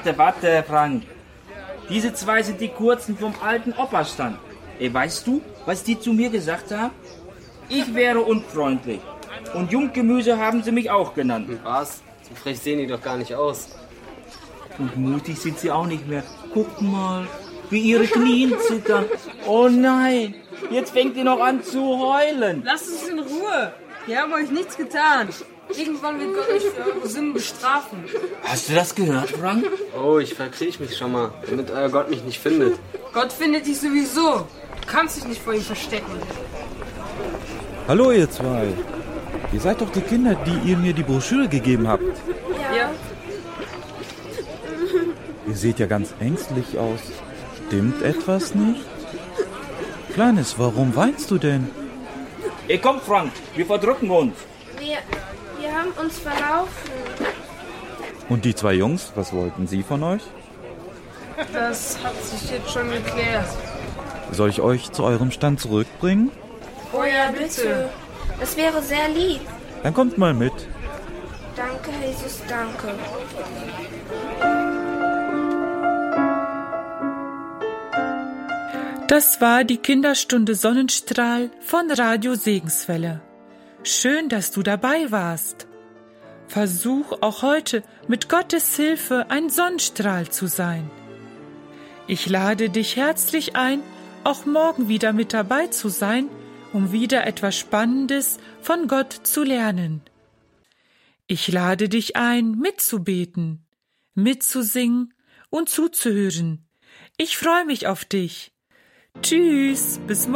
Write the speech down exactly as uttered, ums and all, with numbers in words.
warte, warte, Frank. Diese zwei sind die Kurzen vom alten Opa-Stand. Ey, weißt du, was die zu mir gesagt haben? Ich wäre unfreundlich. Und Junggemüse haben sie mich auch genannt. Was? So frech sehen die doch gar nicht aus. Und mutig sind sie auch nicht mehr. Guck mal, wie ihre Knien zittern. Oh nein, jetzt fängt ihr noch an zu heulen. Lasst uns in Ruhe. Wir haben euch nichts getan. Irgendwann wird Gott euch für eure Sünden bestrafen. Hast du das gehört, Frank? Oh, ich verkriech mich schon mal, damit euer Gott mich nicht findet. Gott findet dich sowieso. Du kannst dich nicht vor ihm verstecken. Hallo ihr zwei. Ihr seid doch die Kinder, die ihr mir die Broschüre gegeben habt. Ja. Ihr seht ja ganz ängstlich aus. Stimmt etwas nicht? Kleines, warum weinst du denn? Ey, komm, Frank, wir verdrücken uns. Wir, wir haben uns verlaufen. Und die zwei Jungs, was wollten sie von euch? Das hat sich jetzt schon geklärt. Soll ich euch zu eurem Stand zurückbringen? Oh ja, bitte. Das wäre sehr lieb. Dann kommt mal mit. Danke, Jesus, danke. Das war die Kinderstunde Sonnenstrahl von Radio Segenswelle. Schön, dass du dabei warst. Versuch auch heute mit Gottes Hilfe ein Sonnenstrahl zu sein. Ich lade dich herzlich ein, auch morgen wieder mit dabei zu sein, um wieder etwas Spannendes von Gott zu lernen. Ich lade dich ein, mitzubeten, mitzusingen und zuzuhören. Ich freue mich auf dich. Tschüss, bis morgen.